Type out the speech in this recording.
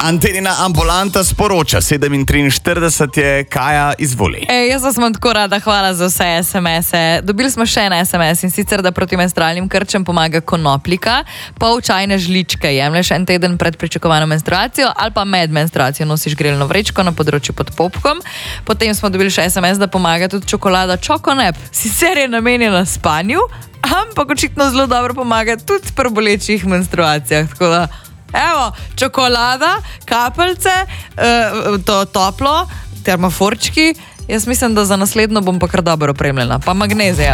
Antenina ambulanta sporoča, 7:43 je, Kaja, izvoli. Jaz vas imam tako rada, hvala za vse SMS-e. Dobili smo še en SMS in sicer, da proti menstrualnim krčem pomaga konopljika, pol čajne žličke jemlješ en teden pred pričakovano menstruacijo ali pa med menstruacijo nosiš grelno vrečko na področju pod popkom. Potem smo dobili še SMS, da pomaga tudi čokolada Choconap. Sicer je namenjena spanju, ampak očitno zelo dobro pomaga tudi pri bolečih menstruacijah. Tako da, evo, čokolada, kapljice, to toplo, termoforčki. Jaz mislim, da za naslednjo bom pa kar dobro opremljena. Pa magnezija.